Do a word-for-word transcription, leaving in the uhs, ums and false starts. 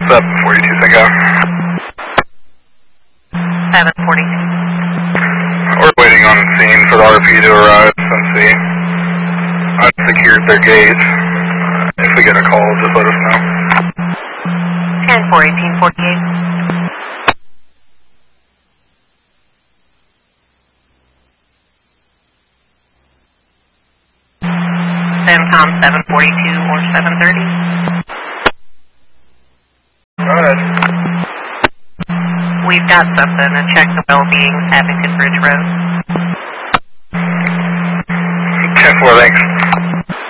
seven forty-two, thank you. seven forty-two. We're waiting on scene for the R P to arrive since the unsecured their gate. If we get a call, just let us know. ten four eighteen forty-eight. Femcom seven forty-two or seven thirty. Go ahead. We've got something to check the well-being Abington Bridge Road. ten four, thanks.